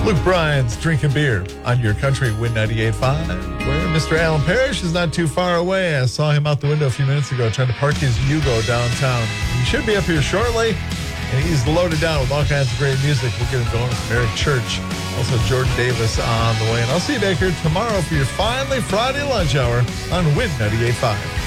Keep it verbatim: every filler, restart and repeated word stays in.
Luke Bryan's Drinking Beer on your country Win ninety-eight point five, where Mister Alan Parrish is not too far away. I saw him out the window a few minutes ago trying to park his Yugo downtown. He should be up here shortly, and he's loaded down with all kinds of great music. We'll get him going with Eric Church. Also, Jordan Davis on the way. And I'll see you back here tomorrow for your finally Friday lunch hour on Win ninety-eight point five.